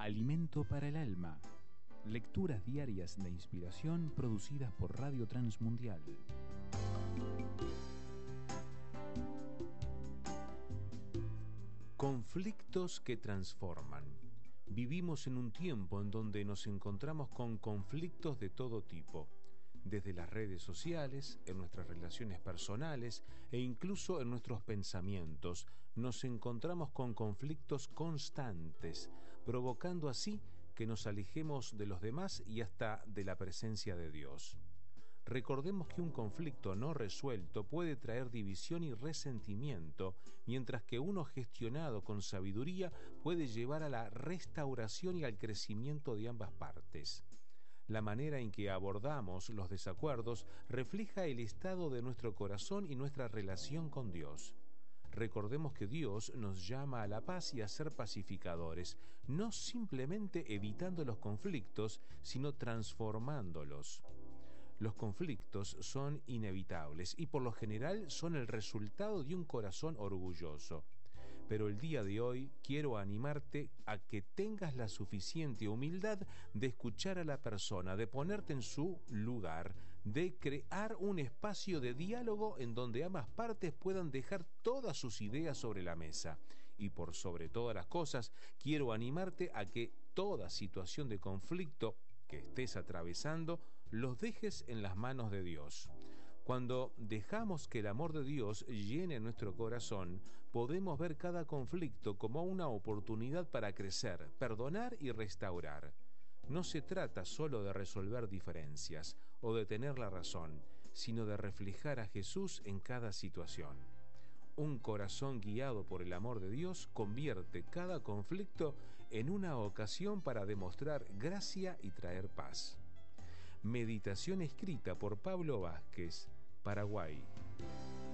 Alimento para el alma. Lecturas diarias de inspiración producidas por Radio Transmundial. Conflictos que transforman. Vivimos en un tiempo en donde nos encontramos con conflictos de todo tipo, desde las redes sociales, en nuestras relaciones personales e incluso en nuestros pensamientos. Nos encontramos con conflictos constantes, provocando así que nos alejemos de los demás y hasta de la presencia de Dios. Recordemos que un conflicto no resuelto puede traer división y resentimiento, mientras que uno gestionado con sabiduría puede llevar a la restauración y al crecimiento de ambas partes. La manera en que abordamos los desacuerdos refleja el estado de nuestro corazón y nuestra relación con Dios. Recordemos que Dios nos llama a la paz y a ser pacificadores, no simplemente evitando los conflictos, sino transformándolos. Los conflictos son inevitables y por lo general son el resultado de un corazón orgulloso. Pero el día de hoy quiero animarte a que tengas la suficiente humildad de escuchar a la persona, de ponerte en su lugar, de crear un espacio de diálogo en donde ambas partes puedan dejar todas sus ideas sobre la mesa. Y por sobre todas las cosas, quiero animarte a que toda situación de conflicto que estés atravesando, los dejes en las manos de Dios. Cuando dejamos que el amor de Dios llene nuestro corazón, podemos ver cada conflicto como una oportunidad para crecer, perdonar y restaurar. No se trata solo de resolver diferencias o de tener la razón, sino de reflejar a Jesús en cada situación. Un corazón guiado por el amor de Dios convierte cada conflicto en una ocasión para demostrar gracia y traer paz. Meditación escrita por Pablo Vázquez, Paraguay.